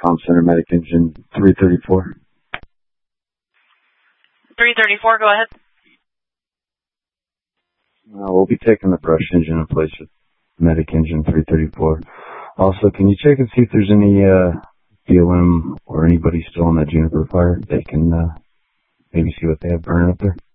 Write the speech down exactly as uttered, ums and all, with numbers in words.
Com Center Medic Engine three thirty-four. three thirty-four, go ahead. Uh, we'll be taking the brush engine in place with Medic Engine three thirty-four. Also, can you check and see if there's any uh, B L M or anybody still on that Juniper fire? They can uh, maybe see what they have burning up there.